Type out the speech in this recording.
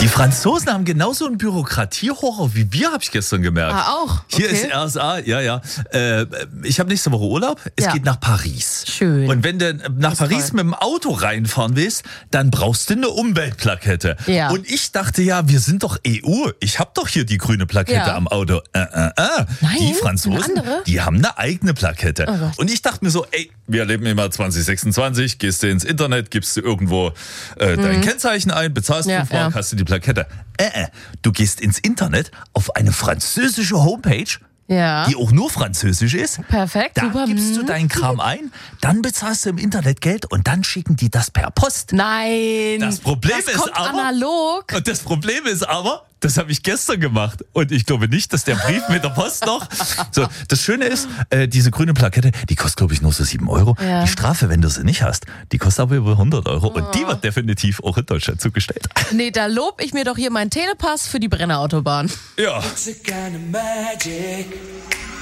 Die Franzosen haben genauso einen Bürokratiehorror wie wir, habe ich gestern gemerkt. Auch? Hier Okay. ist RSA, ja. Ich habe nächste Woche Urlaub. Es geht nach Paris. Schön. Und wenn du nach Paris mit dem Auto reinfahren willst, dann brauchst du eine Umweltplakette. Ja. Und ich dachte ja, wir sind doch EU. Ich habe doch hier die grüne Plakette am Auto. Nein, Die Franzosen, eine andere? die haben eine eigene Plakette. Oh Gott. Und ich dachte mir so, wir leben immer 2026, gehst du ins Internet, gibst du irgendwo dein Kennzeichen ein, bezahlst Ja, 5 Mark, hast du die Plakette. Du gehst ins Internet auf eine französische Homepage, Ja. die auch nur französisch ist. Perfekt, Da super. gibst du deinen Kram ein, dann bezahlst du im Internet Geld und dann schicken die das per Post. Nein. Das Problem das ist kommt aber, analog. und das Problem ist aber, das habe ich gestern gemacht und ich glaube nicht, dass der Brief mit der Post noch. So, das Schöne ist, diese grüne Plakette, die kostet glaube ich nur so 7 Euro. Ja. Die Strafe, wenn du sie nicht hast, die kostet aber über 100 Euro und die wird definitiv auch in Deutschland zugestellt. Nee, da lob ich mir doch hier meinen Telepass für die Brenner Autobahn. Ja. It's a kind of magic.